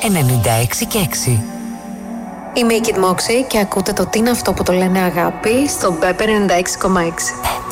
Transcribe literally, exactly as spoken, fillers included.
ενενήντα έξι και έξι. Είμαι η Kid Moxie και ακούτε το «Τι είναι αυτό που το λένε αγάπη» στο Pepper ενενήντα έξι κόμμα έξι.